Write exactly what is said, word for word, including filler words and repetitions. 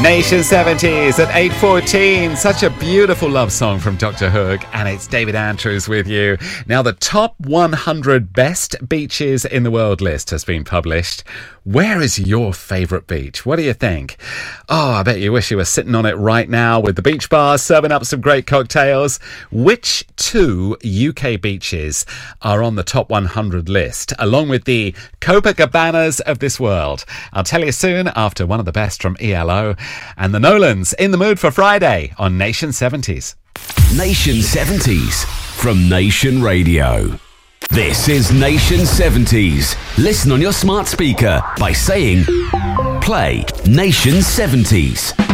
Nation seventies at eight fourteen. Such a beautiful love song from Doctor Hook, and it's David Andrews with you. Now, the top one hundred best beaches in the world list has been published. Where is your favourite beach? What do you think? Oh, I bet you wish you were sitting on it right now with the beach bars, serving up some great cocktails. Which two U K beaches are on the top one hundred list, along with the Copacabanas of this world? I'll tell you soon after one of the best from E L O and the Nolans in the mood for Friday on Nation seventies. Nation seventies from Nation Radio. This is Nation seventies. Listen on your smart speaker by saying, play Nation seventies.